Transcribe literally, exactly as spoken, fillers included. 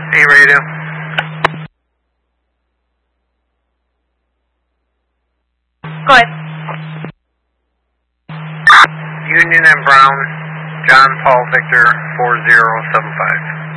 A radio. Go ahead. Union and Brown, John Paul Victor four zero seven five.